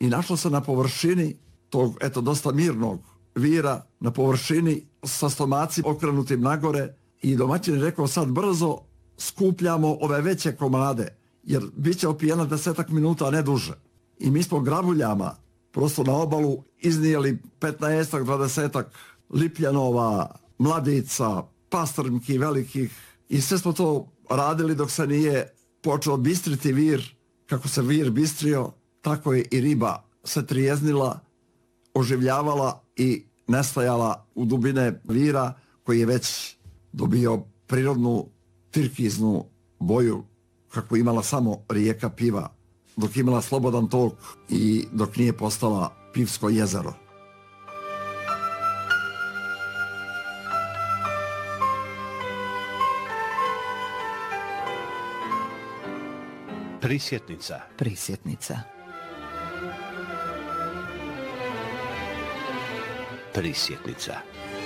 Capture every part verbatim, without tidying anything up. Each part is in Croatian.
i našlo se na površini tog, eto, dosta mirnog vira, na površini sa stomacima okrenutim nagore i domaćin je rekao sad brzo skupljamo ove veće komade, jer bit će opijena desetak minuta, a ne duže. I mi smo grabuljama prosto na obalu iznijeli petnaestak, dvadesetak lipljanova, mladica, pastrnki velikih i sve smo to radili dok se nije počeo bistriti vir. Kako se vir bistrio, tako je i riba se trijeznila, oživljavala i nestajala u dubine vira koji je već dobio prirodnu tirkiznu boju kako imala samo rijeka piva, dok imala slobodan tok i dok nije postala Pivsko jezero. Prisjetnica. Prisjetnica. Prisjetnica.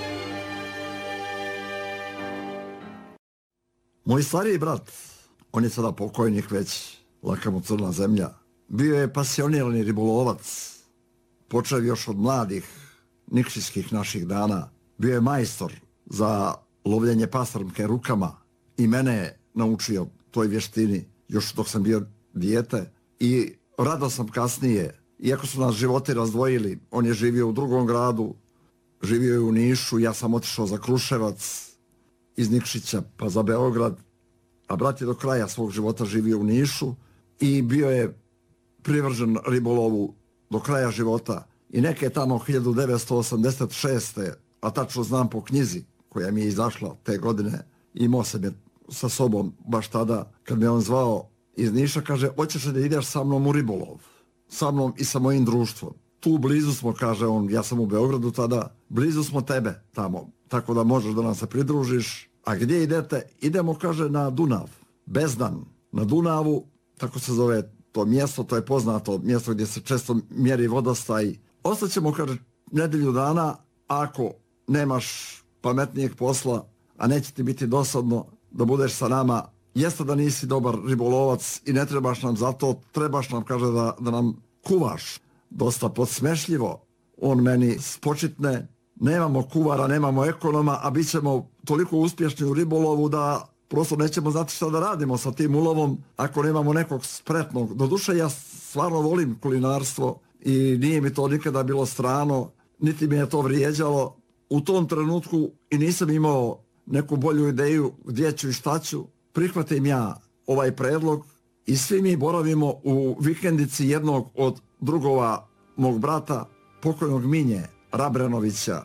Moj stariji brat, on je sada pokojnik već, laka mu crna zemlja, bio je pasionirani ribolovac, počeo još od mladih nikšijskih naših dana, bio je majstor za lovljenje pastrmke rukama i mene je naučio toj vještini još dok sam bio dijete i rado sam kasnije, iako su nas životi razdvojili, on je živio u drugom gradu, živio je u Nišu, ja sam otišao za Kruševac, iz Nikšića pa za Beograd, a brat je do kraja svog života živio u Nišu i bio je privržen ribolovu do kraja života. I neke tamo hiljadu devetsto osamdeset šeste. a tačno znam po knjizi koja mi je izašla te godine, imao sam je sa sobom baš tada, kad me on zvao iz Niša, kaže, hoćeš da ideš sa mnom u ribolov, sa mnom i sa mojim društvom. Tu blizu smo, kaže on, ja sam u Beogradu tada, blizu smo tebe tamo, tako da možeš da nam se pridružiš. A gdje idete? Idemo, kaže, na Dunav, Bezdan, na Dunavu, tako se zove to mjesto, to je poznato mjesto gdje se često mjeri vodostaj. Ostaćemo, kaže, nedelju dana, ako nemaš pametnijeg posla, a neće ti biti dosadno da budeš sa nama, jeste da nisi dobar ribolovac i ne trebaš nam za to, trebaš nam, kaže, da, da nam kuvaš. Dosta podsmešljivo, on meni spočitne, nemamo kuvara, nemamo ekonoma, a bit ćemo toliko uspješni u ribolovu da prosto nećemo znati šta da radimo sa tim ulovom ako nemamo nekog spretnog. Doduše, ja stvarno volim kulinarstvo i nije mi to nikada bilo strano, niti mi je to vrijeđalo. U tom trenutku i nisam imao neku bolju ideju gdje ću i šta ću. Prihvatim ja ovaj predlog i svi mi boravimo u vikendici jednog od drugova mog brata, pokojnog Minje Rabrenovića.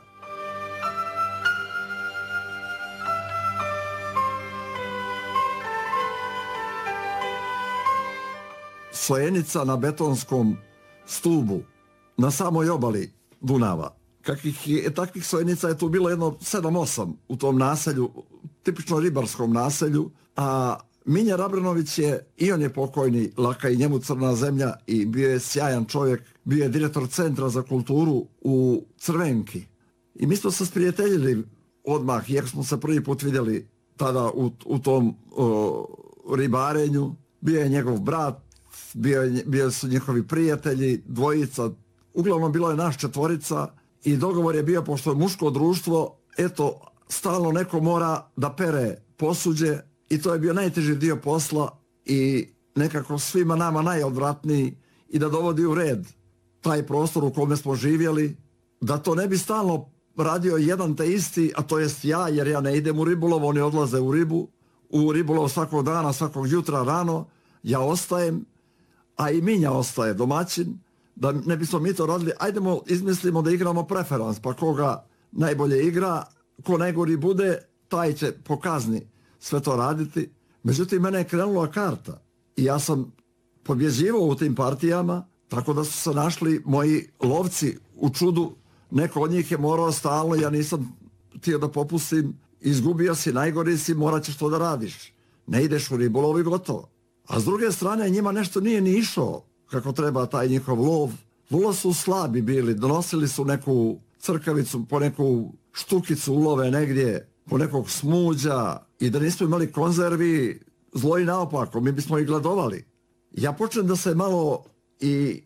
Sojenica na betonskom stubu na samoj obali Dunava. Kakvih je, takvih sojenica je tu bilo jedno sedam osam u tom naselju, tipično ribarskom naselju, a Minja Rabrenović je, i on je pokojni, laka i njemu crna zemlja, i bio je sjajan čovjek, bio je direktor Centra za kulturu u Crvenki. I mi smo se sprijateljili odmah, jer smo se prvi put vidjeli tada u, u tom o, ribarenju. Bio je njegov brat, bio, je, bio su njihovi prijatelji, dvojica, uglavnom bilo je naš četvorica i dogovor je bio, pošto je muško društvo, eto, stalno neko mora da pere posuđe. I to je bio najteži dio posla i nekako svima nama najodvratniji i da dovodi u red taj prostor u kome smo živjeli, da to ne bi stalno radio jedan te isti, a to jest ja, jer ja ne idem u ribolov, oni odlaze u ribu, u ribolov svakog dana, svakog jutra rano, ja ostajem, a i Minja ostaje domaćin, da ne bismo mi to radili, ajdemo izmislimo da igramo preferans, pa koga najbolje igra, ko najgori bude, taj će po kazni sve to raditi. Međutim, mene je krenula karta i ja sam pobjeđivao u tim partijama, tako da su se našli moji lovci u čudu. Neko od njih je morao stalno, ja nisam htio da popustim, izgubio si, najgori si, morat ćeš to da radiš. Ne ideš u ribolov i gotovo. A s druge strane, njima nešto nije ni išao kako treba taj njihov lov. Vrlo su slabi bili, donosili su neku crkavicu, po neku štukicu ulove negdje, po nekog smuđa, i da nismo imali konzervi, zlo i naopako, mi bismo ih gladovali. Ja počnem da se malo i